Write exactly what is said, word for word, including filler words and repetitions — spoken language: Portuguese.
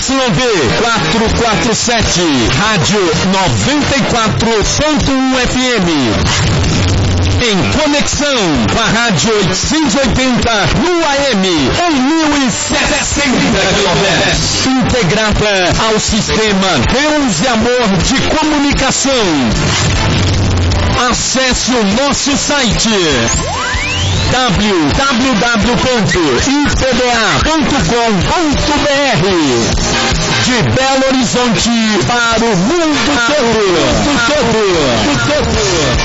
V quatrocentos e quarenta e sete, Rádio noventa e quatro ponto um F M. Em conexão com a Rádio oitocentos e oitenta no A M, em mil e setecentos quilômetros. Integrada ao sistema Deus e Amor de Comunicação. Acesse o nosso site w w w ponto i p b a ponto com ponto b r. De Belo Horizonte para o mundo todo.